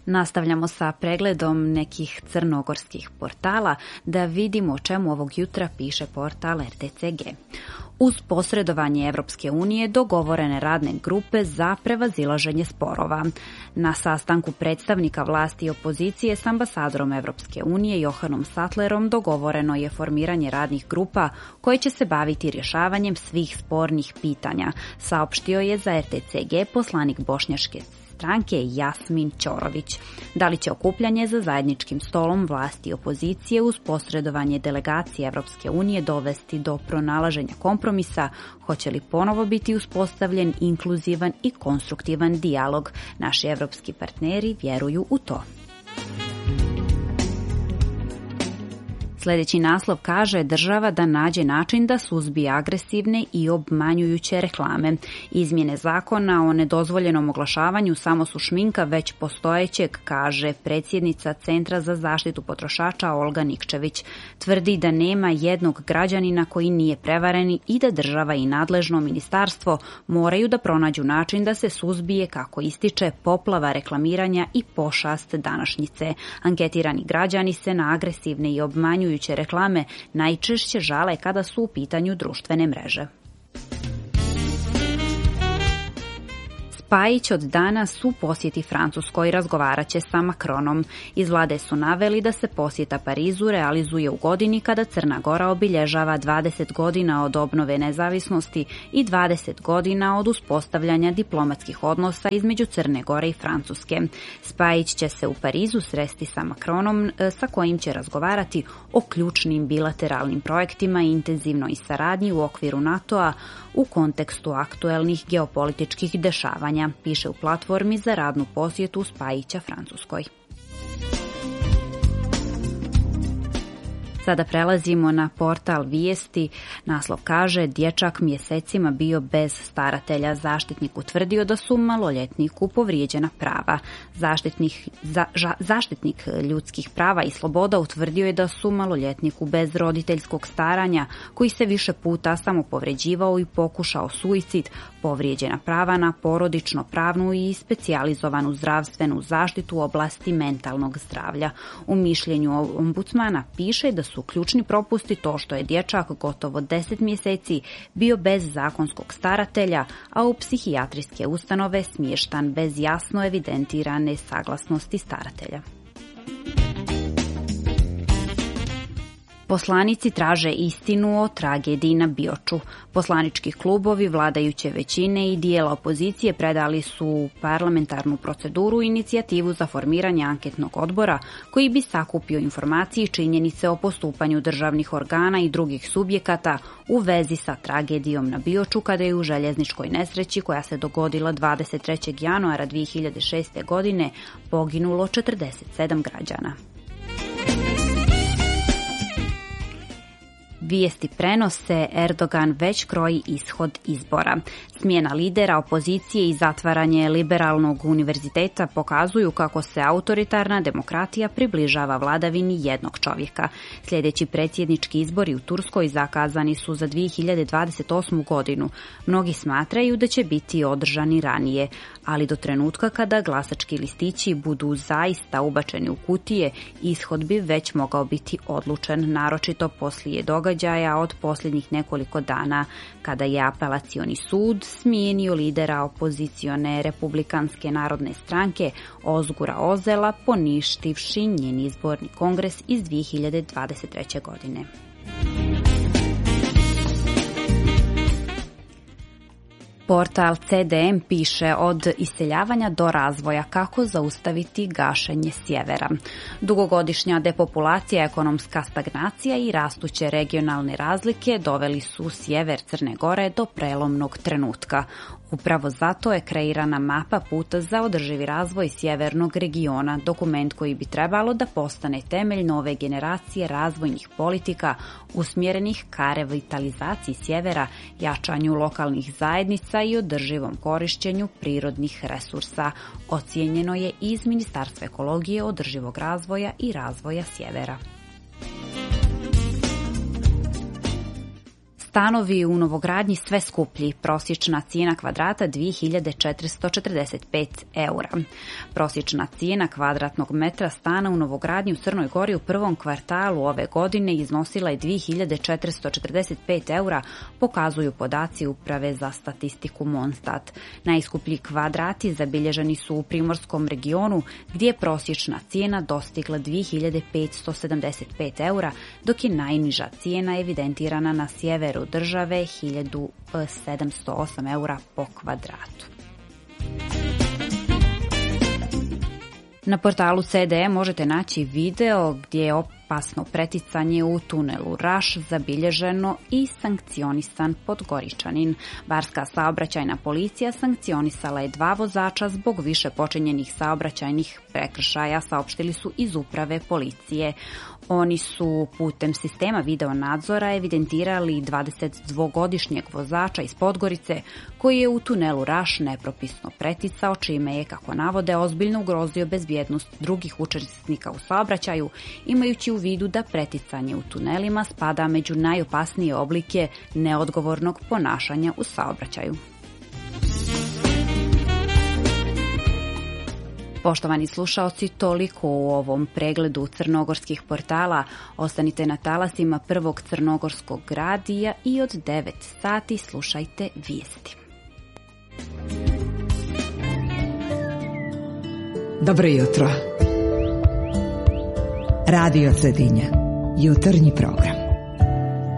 Nastavljamo sa pregledom nekih crnogorskih portala da vidimo o čemu ovog jutra piše portal RTCG. Uz posredovanje Evropske unije dogovorene radne grupe za prevazilaženje sporova. Na sastanku predstavnika vlasti i opozicije s ambasadorom Evropske unije Johanom Sattlerom dogovoreno je formiranje radnih grupa koje će se baviti rješavanjem svih spornih pitanja, saopštio je za RTCG poslanik bošnjačke stranke Jasmin Ćorović. Da li će okupljanje za zajedničkim stolom vlasti i opozicije uz posredovanje delegacije Evropske unije dovesti do pronalaženja kompromisa, hoće li ponovo biti uspostavljen inkluzivan i konstruktivan dijalog? Naši evropski partneri vjeruju u to. Sljedeći naslov kaže država da nađe način da suzbije agresivne i obmanjujuće reklame. Izmjene zakona o nedozvoljenom oglašavanju samo su šminka već postojećeg, kaže predsjednica Centra za zaštitu potrošača Olga Nikčević. Tvrdi da nema jednog građanina koji nije prevaren i da država i nadležno ministarstvo moraju da pronađu način da se suzbije, kako ističe, poplava reklamiranja i pošast današnjice. Anketirani građani se na agresivne i obmanjujuće reklame najčešće žale kada su u pitanju društvene mreže. Spajić od danas u posjeti Francuskoj razgovarat će sa Macronom. Iz vlade su naveli da se posjeta Parizu realizuje u godini kada Crna Gora obilježava 20 godina od obnove nezavisnosti i 20 godina od uspostavljanja diplomatskih odnosa između Crne Gore i Francuske. Spajić će se u Parizu sresti sa Macronom, sa kojim će razgovarati o ključnim bilateralnim projektima i intenzivnoj saradnji u okviru NATO-a u kontekstu aktuelnih geopolitičkih dešavanja, piše u platformi za radnu posjetu Spajića Francuskoj. Sada prelazimo na portal Vijesti. Naslov kaže: dječak mjesecima bio bez staratelja. Zaštitnik utvrdio da su maloljetniku povrijeđena prava. Zaštitnik ljudskih prava i sloboda utvrdio je da su maloljetniku bez roditeljskog staranja, koji se više puta samopovređivao i pokušao suicid, povrijeđena prava na porodično pravnu i specijalizovanu zdravstvenu zaštitu u oblasti mentalnog zdravlja. U mišljenju ombudsmana piše da su ključni propusti to što je dječak gotovo 10 mjeseci bio bez zakonskog staratelja, a u psihijatrijske ustanove smještan bez jasno evidentirane saglasnosti staratelja. Poslanici traže istinu o tragediji na Bioču. Poslanički klubovi vladajuće većine i dijela opozicije predali su u parlamentarnu proceduru inicijativu za formiranje anketnog odbora koji bi sakupio informacije i činjenice o postupanju državnih organa i drugih subjekata u vezi sa tragedijom na Bioču kada je u željezničkoj nesreći koja se dogodila 23. januara 2006. godine poginulo 47 građana. Vijesti prenose: Erdogan već kroji ishod izbora. Smjena lidera opozicije i zatvaranje liberalnog univerziteta pokazuju kako se autoritarna demokratija približava vladavini jednog čovjeka. Sljedeći predsjednički izbori u Turskoj zakazani su za 2028. godinu. Mnogi smatraju da će biti održani ranije, ali do trenutka kada glasački listići budu zaista ubačeni u kutije, ishod bi već mogao biti odlučen, naročito poslije događaja od posljednjih nekoliko dana, kada je apelacioni sud smijenio lidera opozicione Republikanske narodne stranke Ozgura Ozela, poništivši njen izborni kongres iz 2023. godine. Portal CDM piše: od iseljavanja do razvoja, kako zaustaviti gašenje sjevera. Dugogodišnja depopulacija, ekonomska stagnacija i rastuće regionalne razlike doveli su sjever Crne Gore do prelomnog trenutka. Upravo zato je kreirana mapa puta za održivi razvoj sjevernog regiona, dokument koji bi trebalo da postane temelj nove generacije razvojnih politika usmjerenih ka revitalizaciji sjevera, jačanju lokalnih zajednica i održivom korišćenju prirodnih resursa, ocijenjeno je iz Ministarstva ekologije, održivog razvoja i razvoja sjevera. Stanovi u novogradnji sve skuplji, prosječna cijena kvadrata 2445 eura. Prosječna cijena kvadratnog metra stana u novogradnji u Crnoj Gori u prvom kvartalu ove godine iznosila je 2445 eura, pokazuju podaci Uprave za statistiku Monstat. Najskuplji kvadrati zabilježeni su u primorskom regionu, gdje je prosječna cijena dostigla 2575 eura, dok je najniža cijena evidentirana na sjeveru države 1708 eura po kvadratu. Na portalu CDE možete naći video gdje je opasno preticanje u tunelu Raš zabilježeno i sankcionisan Podgoričanin. Barska saobraćajna policija sankcionisala je 2 vozača zbog više počinjenih saobraćajnih prekršaja, saopštili su iz uprave policije. Oni su putem sistema video nadzora evidentirali 22-godišnjeg vozača iz Podgorice koji je u tunelu Raš nepropisno preticao, čime je, kako navode, ozbiljno ugrozio bezbjednost drugih učesnika u saobraćaju, imajući u vidu da preticanje u tunelima spada među najopasnije oblike neodgovornog ponašanja u saobraćaju. Poštovani slušaoci, toliko u ovom pregledu crnogorskih portala. Ostanite na talasima Prvog crnogorskog radija i od 9 sati slušajte vijesti. Dobro jutro. Radio Cedinja. Jutarnji program.